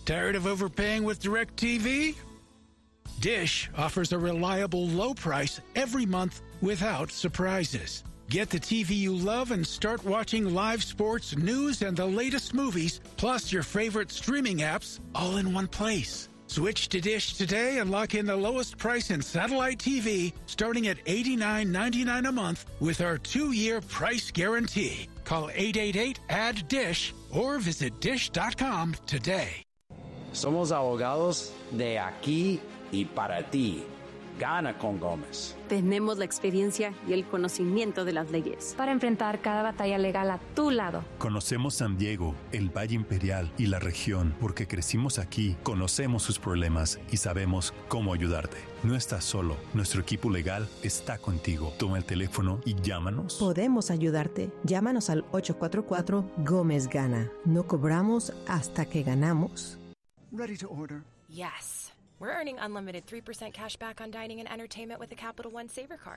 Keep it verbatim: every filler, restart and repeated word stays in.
Tired of overpaying with DirecTV? Dish offers a reliable low price every month without surprises. Get the T V you love and start watching live sports, news, and the latest movies, plus your favorite streaming apps, all in one place. Switch to Dish today and lock in the lowest price in satellite T V, starting at eighty-nine ninety-nine a month with our two-year price guarantee. Call eight eight eight, A D D D I S H or visit dish dot com today. Somos abogados de aquí y para ti. Gana con Gómez. Tenemos la experiencia y el conocimiento de las leyes para enfrentar cada batalla legal a tu lado. Conocemos San Diego, el Valle Imperial y la región porque crecimos aquí, conocemos sus problemas y sabemos cómo ayudarte. No estás solo, nuestro equipo legal está contigo. Toma el teléfono y llámanos. Podemos ayudarte. Llámanos al ocho cuatro cuatro Gómez Gana. No cobramos hasta que ganamos. Ready to order? Yes. We're earning unlimited three percent cash back on dining and entertainment with a Capital One Saver Card.